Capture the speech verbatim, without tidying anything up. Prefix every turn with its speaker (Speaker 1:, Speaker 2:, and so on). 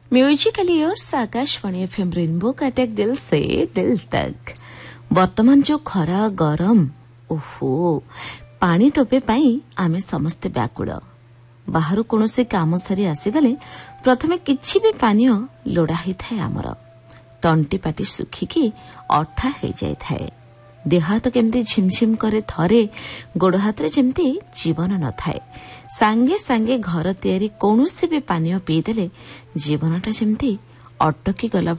Speaker 1: Musical years Akashvani FM rainbow का take दिल से दिल तक। वर्तमान जो खरा गरम ओहो पानी टोपे पाई आमे समस्ते व्याकुल। बाहर कौन से काम सारी आसीगले प्रथमे किछि भी पानीय लोड़ा होता आमर तंटी पाटी सुखिकी अठा हो जाए। देह हाथ केमती झिमझिम करे थरे गोड़ हाथ रे जेमती जीवन न थाए। सांगे सांगे घर तैयारी कौन से भी पानीय पीदेले जीवनटा जेमती अटकी गला